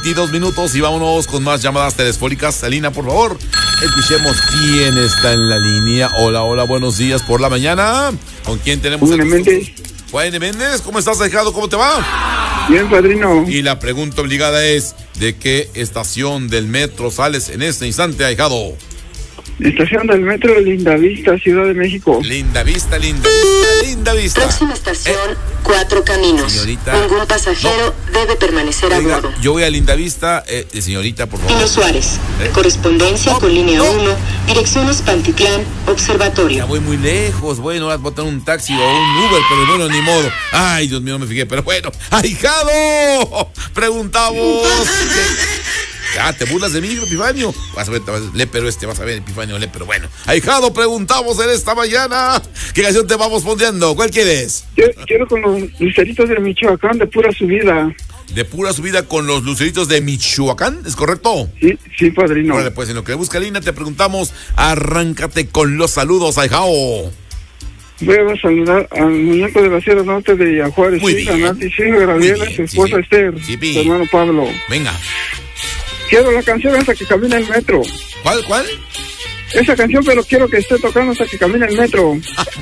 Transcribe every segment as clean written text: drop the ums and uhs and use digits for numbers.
22 minutos y vámonos con más llamadas telefónicas. Salina, por favor, escuchemos quién está en la línea. Hola, hola, buenos días por la mañana. ¿Con quién tenemos Juan Méndez. Juan Méndez, ¿cómo estás, ahijado? ¿Cómo te va? Bien, padrino. Y la pregunta obligada es, ¿de qué estación del metro sales en este instante, ahijado? Estación del metro Lindavista, Ciudad de México. Lindavista, Lindavista, Lindavista. Próxima estación, Cuatro Caminos. Señorita, ningún pasajero debe permanecer a bordo. Yo voy a Lindavista, señorita, por favor. Pino Suárez, correspondencia con línea 1, direcciones Pantitlán, Observatorio. Ya voy muy lejos, bueno, voy a tener un taxi o un Uber, pero bueno, ni modo. Ay, Dios mío, no me fijé, pero bueno. ¡Ahijado! Preguntamos. Ya, te burlas de mí, Epifanio. Vas a ver, lépero vas a ver, Epifanio, lépero. Bueno, ahijado, preguntamos en esta mañana. ¿Qué canción te vamos poniendo? ¿Cuál quieres? Yo quiero con los luceritos de Michoacán, de pura subida. De pura subida con los luceritos de Michoacán, ¿es correcto? Sí, padrino. Vale, pues en lo que busca Lina, te preguntamos, arráncate con los saludos, ahijado. Voy a saludar al muñeco de la Sierra Norte de Villajuárez, su hija Nati, su hija Gabriela, su esposa Esther, su hermano Pablo. Venga. Quiero la canción hasta que camine el metro. ¿Cuál? Esa canción, pero quiero que esté tocando hasta que camine el metro.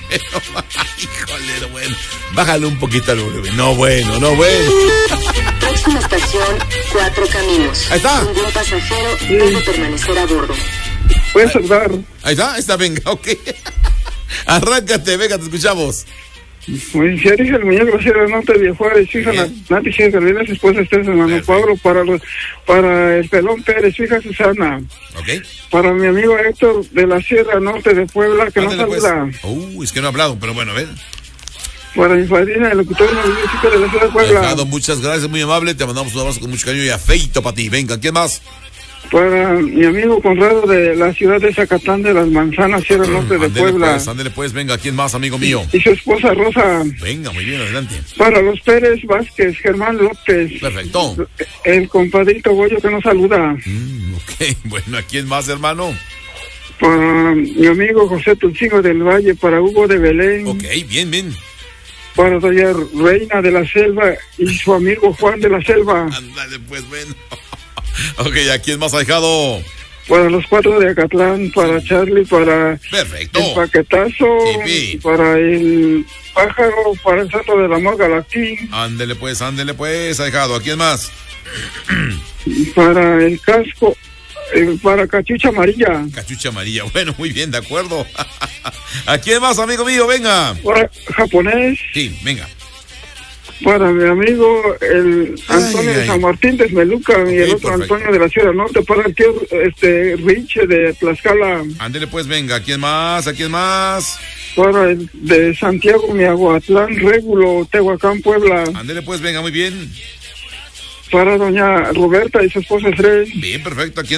Híjole, bueno. Bájale un poquito al volumen. No, bueno. Próxima estación, Cuatro Caminos. Ahí está. Ningún pasajero debe permanecer a bordo. Puedes saludar. Ahí está, venga, ok. Arráncate, venga, te escuchamos. Pues ya dije el muñeco de la Sierra Norte de Villajuárez, su hija Nati, su hija Gabriela, su esposa Esther, su hermano Pablo, para el Pelón Pérez, su hija Susana. Ok. Para mi amigo Héctor de la Sierra Norte de Puebla, que Ándale, no saluda. Pues. Es que no ha hablado, pero bueno, a ver. Para mi padrina, el locutor de la Ciudad de Puebla. Ahijado, muchas gracias, muy amable. Te mandamos un abrazo con mucho cariño y afecto para ti. Venga, ¿quién más? Para mi amigo Conrado de la ciudad de Zacatán de las Manzanas, Sierra Norte de Puebla. Ándele pues, venga, ¿quién más, amigo mío? Y su esposa Rosa. Venga, muy bien, adelante. Para los Pérez Vázquez, Germán López. Perfecto. El compadrito Goyo que nos saluda. Ok, bueno, ¿a quién más, hermano? Para mi amigo José Tulcingo del Valle, para Hugo de Belén. Ok, bien. Para doña Reina de la Selva y su amigo Juan de la Selva. Ándale pues, bueno. Ok, ¿a quién más ha dejado? Para los 4 de Acatlán, para Charlie, para Perfecto. el Paquetazo, para el Pájaro, para el Santo del Amor Galactín. Ándele pues, ha dejado. ¿A quién más? Para el Casco, para Cachucha Amarilla. Cachucha Amarilla, bueno, muy bien, de acuerdo. ¿A quién más, amigo mío? Venga. Para Japonés. Sí, venga. Para mi amigo el Antonio de San Martín de Esmeluca y el otro perfecto. Antonio de la Sierra Norte, para el tío Rich de Tlaxcala. Ándele pues, venga, ¿a quién más? Para el de Santiago Miahuatlán, Régulo, Tehuacán, Puebla. Ándele pues, venga, muy bien. Para doña Roberta y su esposa Fred. Bien, perfecto, ¿a quién